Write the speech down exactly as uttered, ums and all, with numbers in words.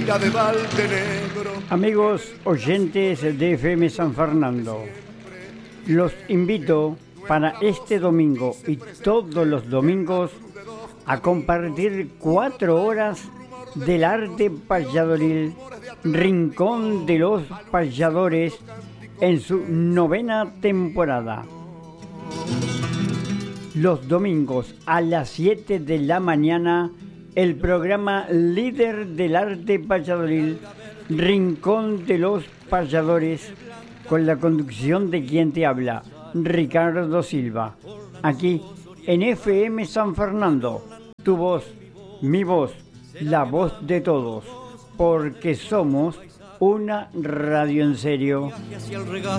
ya de Valdenegro. Amigos oyentes de F M San Fernando, los invito para este domingo y todos los domingos a compartir cuatro horas del arte payadoril, Rincón de los Payadores, en su novena temporada. Los domingos a las siete de la mañana, el programa líder del arte payadoril, Rincón de los Payadores, con la conducción de quien te habla, Ricardo Silva, aquí en F M San Fernando, tu voz, mi voz, la voz de todos, porque somos una radio en serio.